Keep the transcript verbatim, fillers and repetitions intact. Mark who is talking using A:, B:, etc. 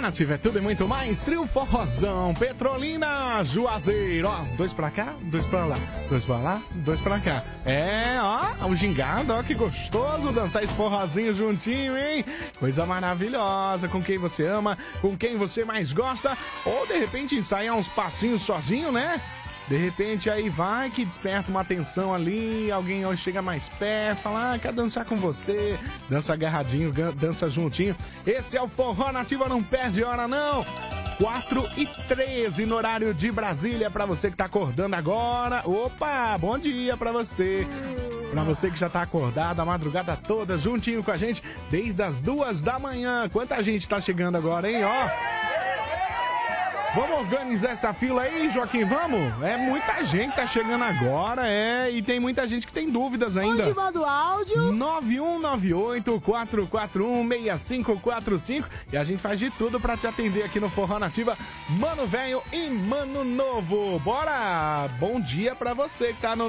A: Nativa é tudo e muito mais. Trio Forrozão, Petrolina, Juazeiro. Ó, dois pra cá, dois pra lá, dois pra lá, dois pra cá. É, ó, o gingado, ó, que gostoso dançar esse forrozinho juntinho, hein? Coisa maravilhosa, com quem você ama, com quem você mais gosta. Ou, de repente, ensaiar uns passinhos sozinho, né? De repente aí vai que desperta uma atenção ali, alguém hoje chega mais perto, fala, ah, quero dançar com você, dança agarradinho, dança juntinho. Esse é o Forró Nativa, não perde hora não. quatro e treze no horário de Brasília, pra você que tá acordando agora. Opa, bom dia pra você. Pra você que já tá acordado a madrugada toda, juntinho com a gente, desde as duas da manhã. Quanta gente tá chegando agora, hein, ó. Vamos organizar essa fila aí, Joaquim, vamos? É muita gente que tá chegando agora, é, e tem muita gente que tem dúvidas ainda.
B: Onde manda o áudio?
A: nove um nove oito, quatro quatro um, seis cinco quatro cinco e a gente faz de tudo pra te atender aqui no Forró Nativa, Mano Velho e Mano Novo. Bora! Bom dia pra você que tá no